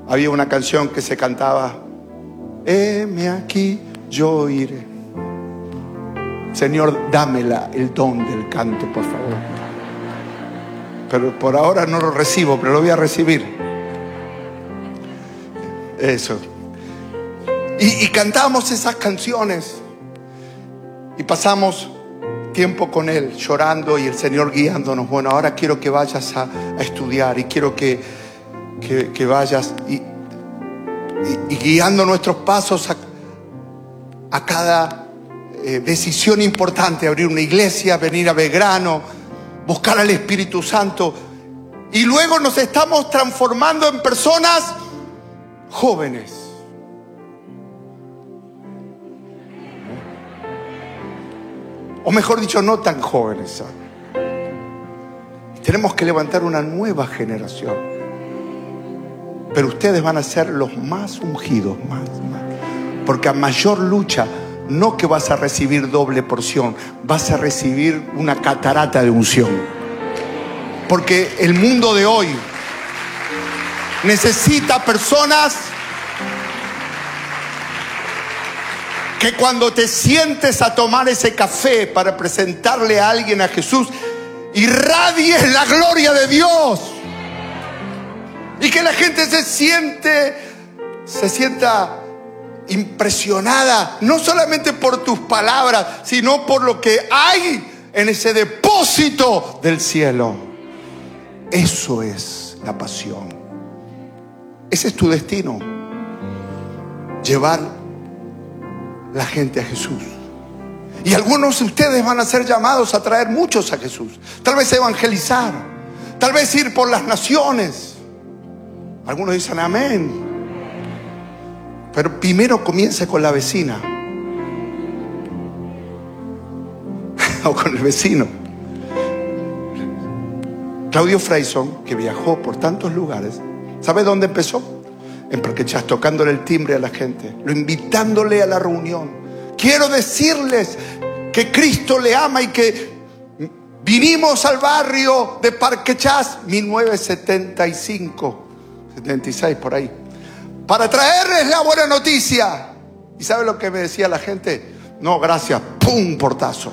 Había una canción que se cantaba: heme aquí, yo iré. Señor, dámela el don del canto, por favor. Pero por ahora no lo recibo, pero lo voy a recibir. Eso. Y cantamos esas canciones. Y pasamos tiempo con Él, llorando, y el Señor guiándonos. Bueno, ahora quiero que vayas a estudiar, y quiero que vayas y guiando nuestros pasos a cada decisión importante: abrir una iglesia, venir a Belgrano, buscar al Espíritu Santo. Y luego nos estamos transformando en personas jóvenes. O mejor dicho, no tan jóvenes. Tenemos que levantar una nueva generación. Pero ustedes van a ser los más ungidos, más. Porque a mayor lucha, no que vas a recibir doble porción, vas a recibir una catarata de unción. Porque el mundo de hoy necesita personas que cuando te sientes a tomar ese café para presentarle a alguien a Jesús, irradies la gloria de Dios. Y que la gente se sienta impresionada, no solamente por tus palabras, sino por lo que hay en ese depósito del cielo. Eso es la pasión. Ese es tu destino: llevar la gente a Jesús. Y algunos de ustedes van a ser llamados a traer muchos a Jesús. Tal vez evangelizar, tal vez ir por las naciones. Algunos dicen amén. Pero primero comience con la vecina o con el vecino. Claudio Freyson, que viajó por tantos lugares, ¿sabe dónde empezó? En Parquechás, tocándole el timbre a la gente, invitándole a la reunión. Quiero decirles que Cristo le ama y que vinimos al barrio de Parquechás 1975, 76 por ahí, para traerles la buena noticia. ¿Y sabe lo que me decía la gente? No, gracias. ¡Pum! Portazo.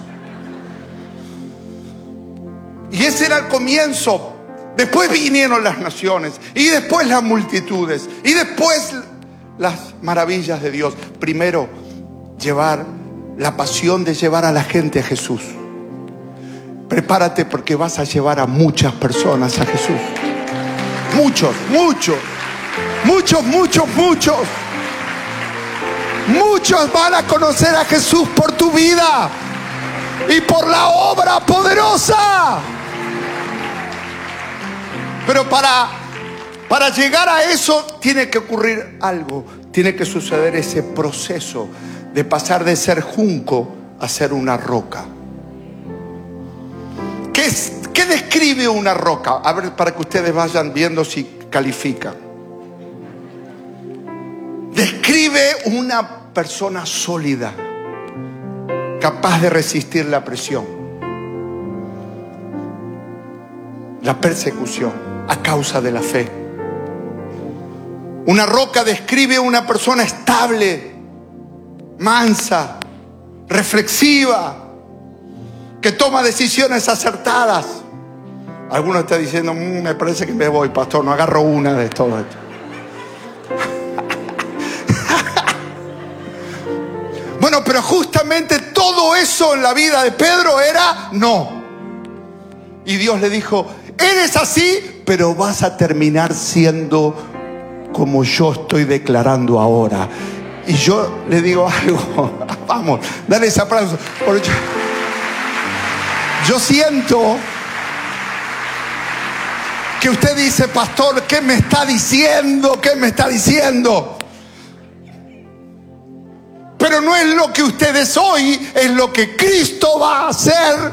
Y ese era el comienzo. Después vinieron las naciones, y después las multitudes, y después las maravillas de Dios. Primero, llevar la pasión de llevar a la gente a Jesús. Prepárate, porque vas a llevar a muchas personas a Jesús. Muchos. Muchos van a conocer a Jesús por tu vida y por la obra poderosa. Pero para llegar a eso tiene que ocurrir algo. Tiene que suceder ese proceso de pasar de ser junco a ser una roca. ¿Qué describe una roca? A ver, para que ustedes vayan viendo si califican. Describe una persona sólida, capaz de resistir la presión, la persecución, a causa de la fe. Una roca describe una persona estable, mansa, reflexiva, que toma decisiones acertadas. Algunos están diciendo: me parece que me voy, pastor, no agarro una de todo esto. Bueno, pero justamente todo eso en la vida de Pedro era no. Y Dios le dijo: eres así, pero vas a terminar siendo como yo estoy declarando ahora. Y yo le digo algo. Vamos, dale ese aplauso. Yo siento que usted dice: pastor, ¿qué me está diciendo? ¿Qué me está diciendo? Pero no es lo que usted es hoy, es lo que Cristo va a hacer.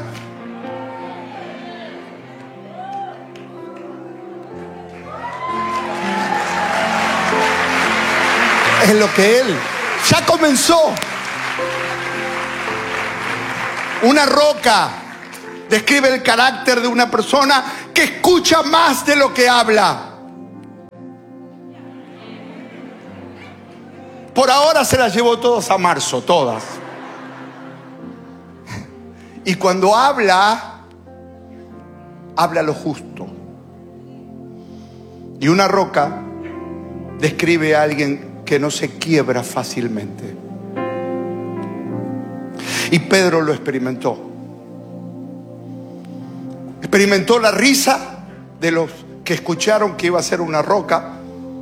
Es lo que Él ya comenzó. Una roca describe el carácter de una persona que escucha más de lo que habla. Por ahora se las llevó todas a marzo, todas. Y cuando habla lo justo. Y una roca describe a alguien que no se quiebra fácilmente. Y Pedro lo experimentó. Experimentó la risa de los que escucharon que iba a ser una roca,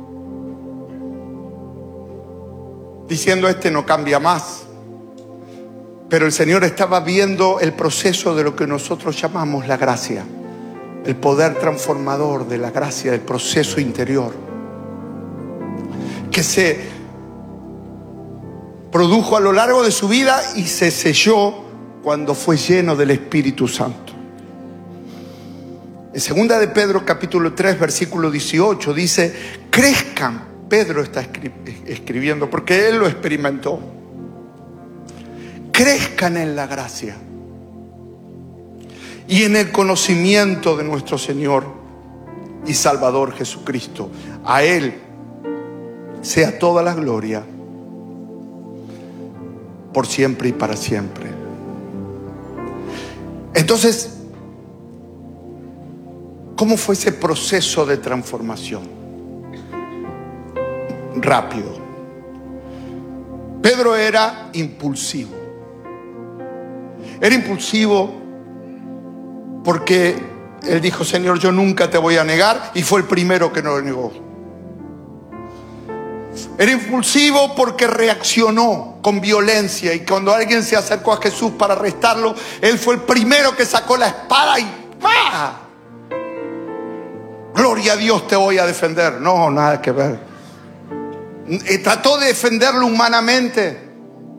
diciendo: este no cambia más. Pero el Señor estaba viendo el proceso de lo que nosotros llamamos la gracia, el poder transformador de la gracia, del proceso interior, que se produjo a lo largo de su vida y se selló cuando fue lleno del Espíritu Santo. En segunda de Pedro capítulo 3 versículo 18 dice: crezcan. Pedro está escribiendo porque él lo experimentó. Crezcan en la gracia y en el conocimiento de nuestro Señor y Salvador Jesucristo. A Él sea toda la gloria por siempre y para siempre. Entonces, ¿cómo fue ese proceso de transformación? Rápido. Pedro era impulsivo. Era impulsivo porque él dijo: Señor, yo nunca te voy a negar, y fue el primero que no lo negó. Era impulsivo porque reaccionó con violencia, y cuando alguien se acercó a Jesús para arrestarlo, él fue el primero que sacó la espada y ¡pah! Gloria a Dios, te voy a defender. No, nada que ver. Trató de defenderlo humanamente.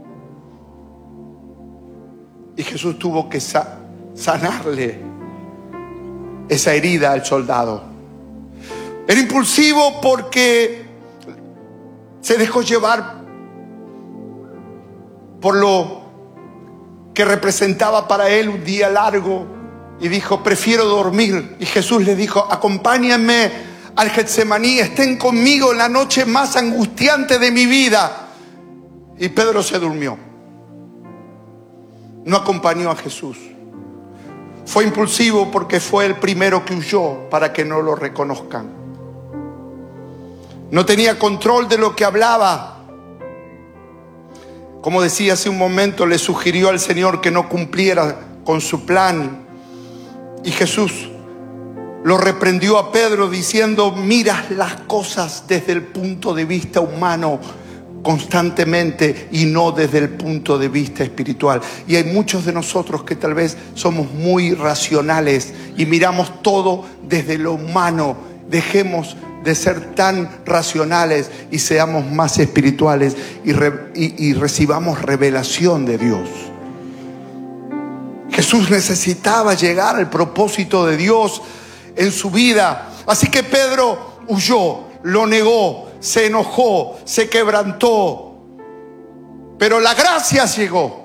Y Jesús tuvo que sanarle esa herida al soldado. Era impulsivo porque se dejó llevar por lo que representaba para él un día largo y dijo: prefiero dormir. Y Jesús le dijo: acompáñenme al Getsemaní, estén conmigo en la noche más angustiante de mi vida. Y Pedro se durmió. No acompañó a Jesús. Fue impulsivo porque fue el primero que huyó para que no lo reconozcan. No tenía control de lo que hablaba. Como decía hace un momento, le sugirió al Señor que no cumpliera con su plan. Y Jesús lo reprendió a Pedro diciendo: miras las cosas desde el punto de vista humano constantemente y no desde el punto de vista espiritual. Y hay muchos de nosotros que tal vez somos muy racionales y miramos todo desde lo humano. Dejemos de ser tan racionales y seamos más espirituales y recibamos revelación de Dios. Jesús necesitaba llegar al propósito de Dios en su vida. Así que Pedro huyó, lo negó, se enojó, se quebrantó. Pero la gracia llegó.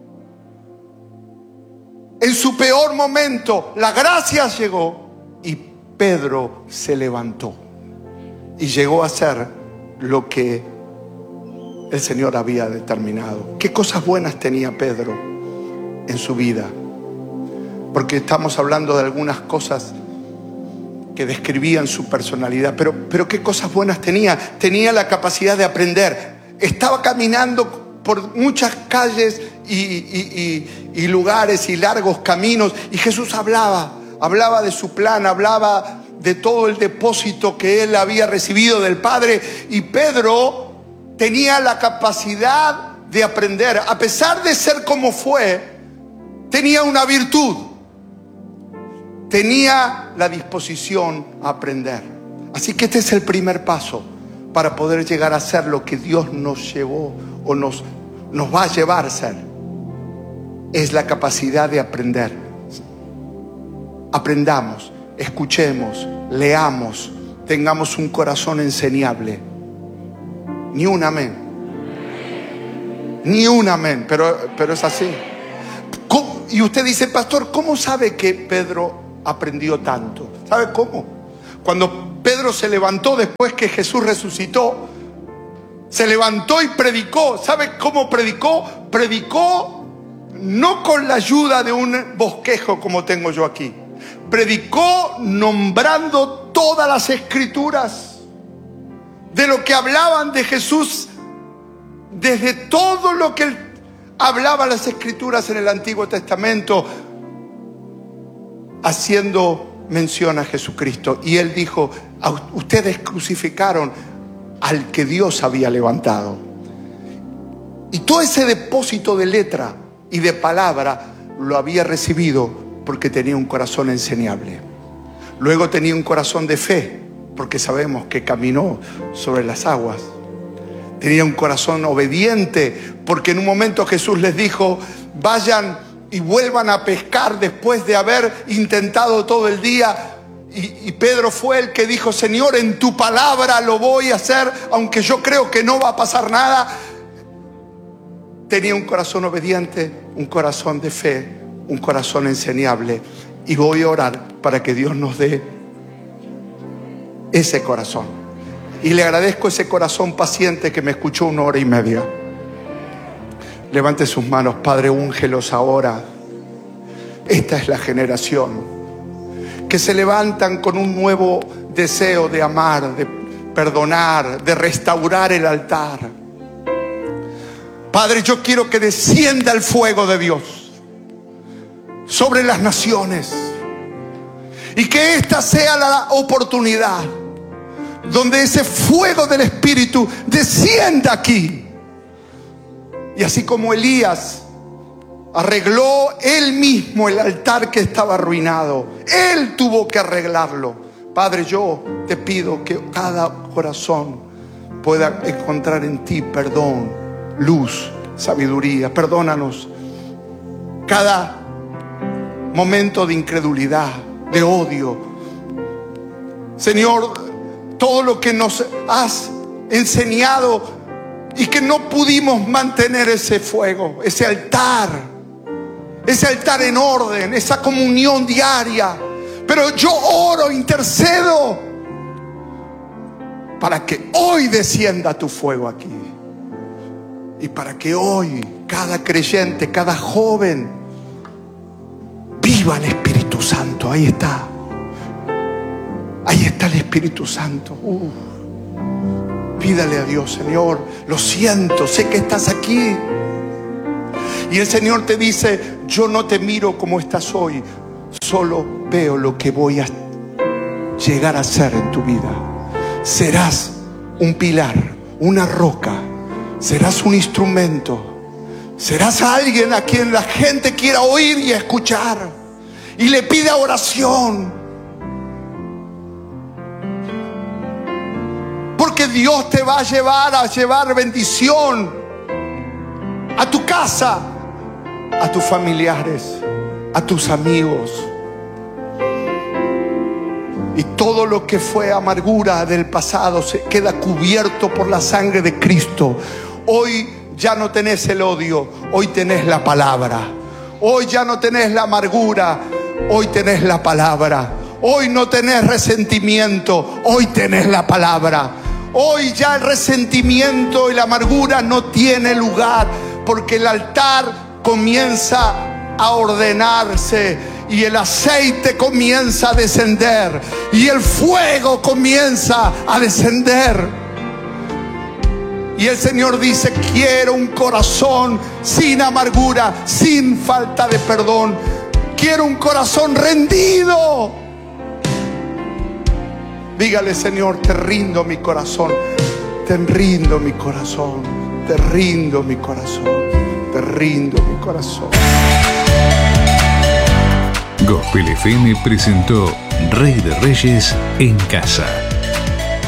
En su peor momento, la gracia llegó y Pedro se levantó y llegó a ser lo que el Señor había determinado. ¿Qué cosas buenas tenía Pedro en su vida? Porque estamos hablando de algunas cosas que describían su personalidad, pero qué cosas buenas tenía. Tenía la capacidad de aprender. Estaba caminando por muchas calles y lugares y largos caminos, y Jesús hablaba de su plan, hablaba de todo el depósito que él había recibido del Padre. Y Pedro tenía la capacidad de aprender. A pesar de ser como fue, tenía una virtud. Tenía la disposición a aprender. Así que este es el primer paso para poder llegar a ser lo que Dios nos llevó o nos va a llevar a ser. Es la capacidad de aprender. Aprendamos, escuchemos, leamos, tengamos un corazón enseñable. Ni un amén. Ni un amén, pero es así. Y usted dice: pastor, ¿cómo sabe que Pedro aprendió tanto? ¿Sabe cómo? Cuando Pedro se levantó después que Jesús resucitó, Se levantó y predicó. ¿Sabe cómo predicó? Predicó no con la ayuda de un bosquejo como tengo yo aquí. Predicó nombrando todas las escrituras de lo que hablaban de Jesús, desde todo lo que hablaba las escrituras en el Antiguo Testamento, haciendo mención a Jesucristo. Y él dijo: ustedes crucificaron al que Dios había levantado. Y todo ese depósito de letra y de palabra lo había recibido porque tenía un corazón enseñable. Luego tenía un corazón de fe, porque sabemos que caminó sobre las aguas. Tenía un corazón obediente, porque en un momento Jesús les dijo: vayan y vuelvan a pescar, después de haber intentado todo el día. Y Pedro fue el que dijo: Señor, en tu palabra lo voy a hacer, aunque yo creo que no va a pasar nada. Tenía un corazón obediente, un corazón de fe, un corazón enseñable. Y voy a orar para que Dios nos dé ese corazón. Y le agradezco ese corazón paciente que me escuchó 1 hora y media. Levante sus manos. Padre, úngelos ahora. Esta es la generación que se levantan con un nuevo deseo de amar, de perdonar, de restaurar el altar. Padre, yo quiero que descienda el fuego de Dios sobre las naciones, y que esta sea la oportunidad donde ese fuego del Espíritu descienda aquí. Y así como Elías arregló él mismo el altar que estaba arruinado, él tuvo que arreglarlo. Padre, yo te pido que cada corazón pueda encontrar en ti perdón, luz, sabiduría. Perdónanos cada momento de incredulidad, de odio. Señor, todo lo que nos has enseñado y que no pudimos mantener ese fuego, ese altar en orden, esa comunión diaria. Pero yo oro, intercedo para que hoy descienda tu fuego aquí, y para que hoy cada creyente, cada joven viva el Espíritu Santo. Ahí está el Espíritu Santo. Pídale a Dios: Señor, lo siento, sé que estás aquí. Y el Señor te dice: yo no te miro como estás hoy, solo veo lo que voy a llegar a ser en tu vida. Serás un pilar, una roca, serás un instrumento, serás alguien a quien la gente quiera oír y escuchar, y le pida oración. Porque Dios te va a llevar bendición a tu casa, a tus familiares, a tus amigos. Y todo lo que fue amargura del pasado se queda cubierto por la sangre de Cristo. Hoy ya no tenés el odio, hoy tenés la palabra. Hoy ya no tenés la amargura, hoy tenés la palabra. Hoy no tenés resentimiento, hoy tenés la palabra. Hoy ya el resentimiento y la amargura no tiene lugar, porque el altar comienza a ordenarse, y el aceite comienza a descender, y el fuego comienza a descender. Y el Señor dice: quiero un corazón sin amargura, sin falta de perdón. Quiero un corazón rendido. Dígale: Señor, te rindo mi corazón, te rindo mi corazón, te rindo mi corazón, te rindo mi corazón. Gospel FM presentó Rey de Reyes en Casa.